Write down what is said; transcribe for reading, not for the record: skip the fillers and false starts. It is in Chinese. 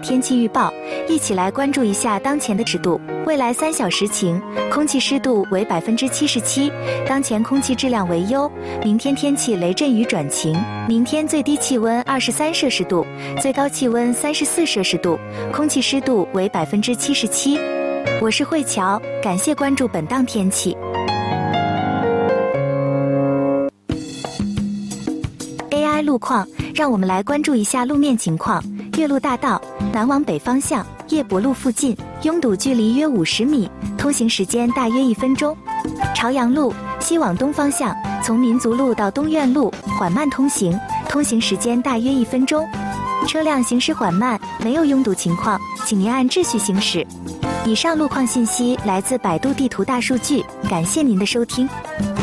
天气预报，一起来关注一下当前的湿度。未来3小时晴，空气湿度为77%，当前空气质量为优。明天天气雷阵雨转晴，明天最低气温23摄氏度，最高气温34摄氏度，空气湿度为77%。我是慧乔，感谢关注本档天气。AI 路况，让我们来关注一下路面情况。岳麓大道南往北方向，叶伯路附近拥堵距离约50米，通行时间大约1分钟。朝阳路西往东方向，从民族路到东苑路缓慢通行，通行时间大约1分钟。车辆行驶缓慢，没有拥堵情况，请您按秩序行驶。以上路况信息来自百度地图大数据，感谢您的收听。